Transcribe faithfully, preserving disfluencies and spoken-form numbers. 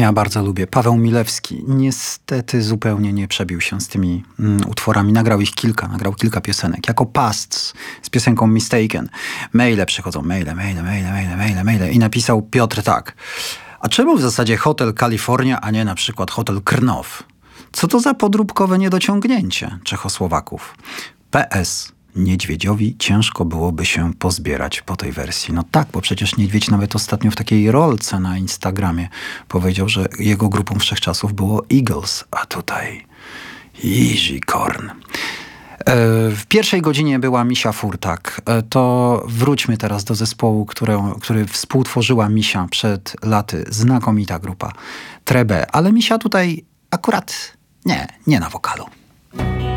Ja bardzo lubię. Paweł Milewski niestety zupełnie nie przebił się z tymi mm, utworami. Nagrał ich kilka, nagrał kilka piosenek. Jako Pasts z piosenką Mistaken. Maile przychodzą, maile, maile, maile, maile, maile, maile. I napisał Piotr tak. A czemu w zasadzie Hotel California, a nie na przykład Hotel Krnow? Co to za podróbkowe niedociągnięcie Czechosłowaków? P S. Niedźwiedziowi ciężko byłoby się pozbierać po tej wersji. No tak, bo przecież Niedźwiedź nawet ostatnio w takiej rolce na Instagramie powiedział, że jego grupą wszechczasów było Eagles, a tutaj Easy Korn. W pierwszej godzinie była Misia Furtak. To wróćmy teraz do zespołu, który, który współtworzyła Misia przed laty. Znakomita grupa Trebe. Ale Misia tutaj akurat nie, nie na wokalu.